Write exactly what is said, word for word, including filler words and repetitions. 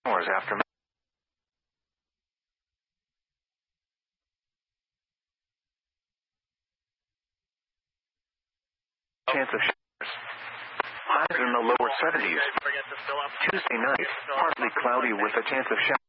hours after chance of showers. Highs in the lower seventies. Tuesday night, partly cloudy with a chance of showers.